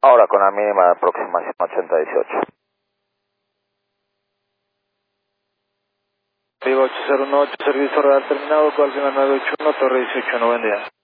Ahora con la mínima de aproximación 80-18. Vivo 8018, servicio radar terminado, cual final 981, Torre 18, no buen día.